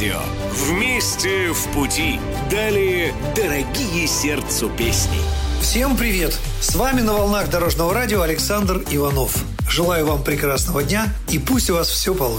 радио. Вместе в пути. Далее дорогие сердцу песни. Всем привет! С вами на волнах Дорожного радио Александр Иванов. Желаю вам прекрасного дня и пусть у вас все получится.